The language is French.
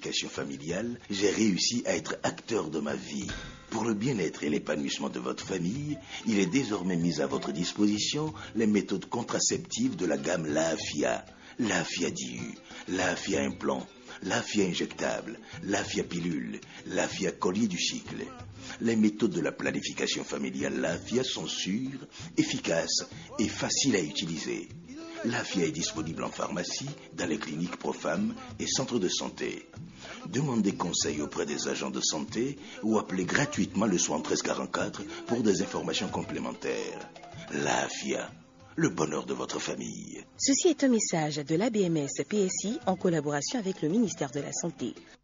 planification familiale, j'ai réussi à être acteur de ma vie. Pour le bien-être et l'épanouissement de votre famille, il est désormais mis à votre disposition les méthodes contraceptives de la gamme LAFIA. LAFIA DIU, LAFIA implant, LAFIA injectable, LAFIA pilule, LAFIA collier du cycle. Les méthodes de la planification familiale LAFIA sont sûres, efficaces et faciles à utiliser. LAFIA est disponible en pharmacie, dans les cliniques Profam et centres de santé. Demandez conseil auprès des agents de santé ou appelez gratuitement le 73 44 pour des informations complémentaires. LAFIA, le bonheur de votre famille. Ceci est un message de l'ABMS PSI en collaboration avec le ministère de la Santé.